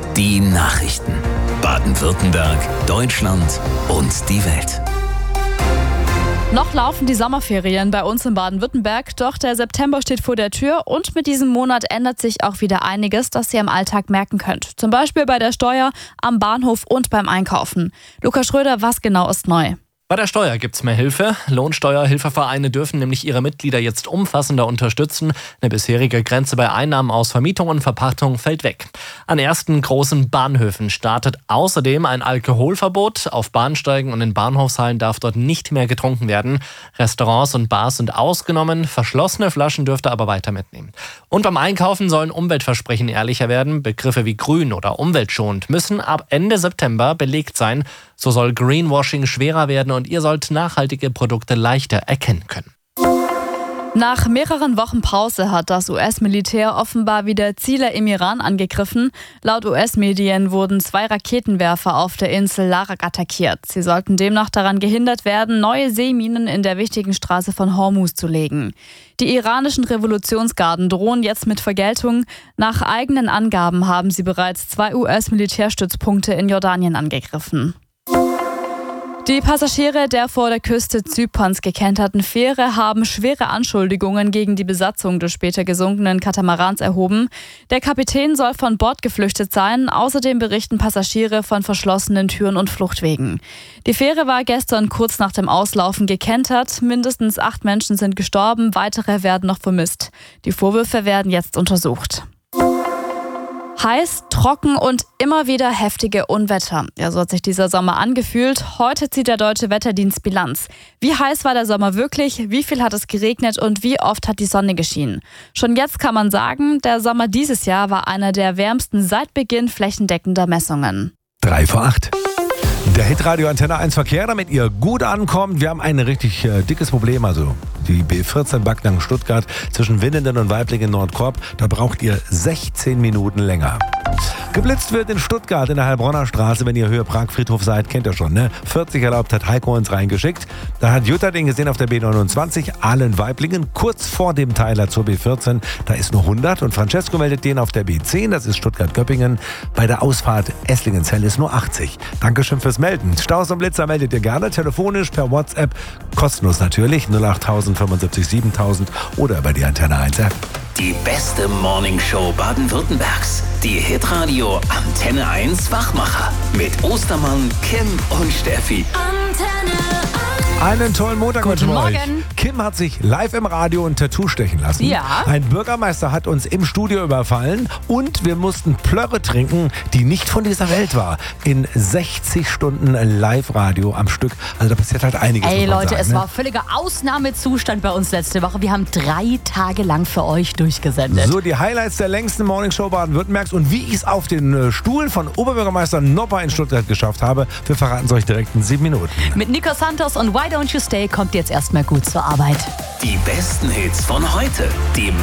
Die Nachrichten. Baden-Württemberg, Deutschland und die Welt. Noch laufen die Sommerferien bei uns in Baden-Württemberg, doch der September steht vor der Tür und mit diesem Monat ändert sich auch wieder einiges, das ihr im Alltag merken könnt. Zum Beispiel bei der Steuer, am Bahnhof und beim Einkaufen. Lukas Schröder, was genau ist neu? Bei der Steuer gibt's mehr Hilfe. Lohnsteuerhilfevereine dürfen nämlich ihre Mitglieder jetzt umfassender unterstützen. Eine bisherige Grenze bei Einnahmen aus Vermietung und Verpachtung fällt weg. An ersten großen Bahnhöfen startet außerdem ein Alkoholverbot. Auf Bahnsteigen und in Bahnhofshallen darf dort nicht mehr getrunken werden. Restaurants und Bars sind ausgenommen. Verschlossene Flaschen dürft ihr aber weiter mitnehmen. Und beim Einkaufen sollen Umweltversprechen ehrlicher werden. Begriffe wie grün oder umweltschonend müssen ab Ende September belegt sein. So soll Greenwashing schwerer werden und ihr sollt nachhaltige Produkte leichter erkennen können. Nach mehreren Wochen Pause hat das US-Militär offenbar wieder Ziele im Iran angegriffen. Laut US-Medien wurden 2 Raketenwerfer auf der Insel Larak attackiert. Sie sollten demnach daran gehindert werden, neue Seeminen in der wichtigen Straße von Hormuz zu legen. Die iranischen Revolutionsgarden drohen jetzt mit Vergeltung. Nach eigenen Angaben haben sie bereits 2 US-Militärstützpunkte in Jordanien angegriffen. Die Passagiere der vor der Küste Zyperns gekenterten Fähre haben schwere Anschuldigungen gegen die Besatzung des später gesunkenen Katamarans erhoben. Der Kapitän soll von Bord geflüchtet sein. Außerdem berichten Passagiere von verschlossenen Türen und Fluchtwegen. Die Fähre war gestern kurz nach dem Auslaufen gekentert. Mindestens 8 Menschen sind gestorben, weitere werden noch vermisst. Die Vorwürfe werden jetzt untersucht. Heiß, trocken und immer wieder heftige Unwetter. Ja, so hat sich dieser Sommer angefühlt. Heute zieht der Deutsche Wetterdienst Bilanz. Wie heiß war der Sommer wirklich? Wie viel hat es geregnet und wie oft hat die Sonne geschienen? Schon jetzt kann man sagen, der Sommer dieses Jahr war einer der wärmsten seit Beginn flächendeckender Messungen. 3 vor 8. Der Hitradio Antenne 1 Verkehr, damit ihr gut ankommt. Wir haben ein richtig dickes Problem, also die B14 Backnang-Stuttgart zwischen Winnenden und Waiblingen Nordkorb. Da braucht ihr 16 Minuten länger. Geblitzt wird in Stuttgart in der Heilbronner Straße, wenn ihr Höhe Prag-Friedhof seid, kennt ihr schon, ne? 40 erlaubt hat Heiko uns reingeschickt. Da hat Jutta den gesehen auf der B29, Ahlen Waiblingen, kurz vor dem Teiler zur B14, da ist nur 100. Und Francesco meldet den auf der B10, das ist Stuttgart-Göppingen. Bei der Ausfahrt Esslingen-Zell ist nur 80. Dankeschön fürs Melden. Staus und Blitzer meldet ihr gerne, telefonisch, per WhatsApp, kostenlos natürlich, 08000 75 7000 oder über die Antenne 1 App. Die beste Morningshow Baden-Württembergs. Die Hitradio Antenne 1 Wachmacher. Mit Ostermann, Kim und Steffi. Antenne 1. Einen tollen Montag Guten mit euch. Morgen. Kim hat sich live im Radio ein Tattoo stechen lassen. Ja. Ein Bürgermeister hat uns im Studio überfallen und wir mussten Plörre trinken, die nicht von dieser Welt war. In 60 Stunden Live-Radio am Stück. Also da passiert halt einiges. Ey muss man Leute, sagen, es ne? war völliger Ausnahmezustand bei uns letzte Woche. Wir haben 3 Tage lang für euch durchgesendet. So, die Highlights der längsten Morningshow Baden-Württembergs und wie ich es auf den Stuhl von Oberbürgermeister Nopper in Stuttgart geschafft habe, wir verraten es euch direkt in 7 Minuten. Mit Nico Santos und Why Don't You Stay kommt jetzt erstmal gut zur Arbeit. Die besten Hits von heute. Die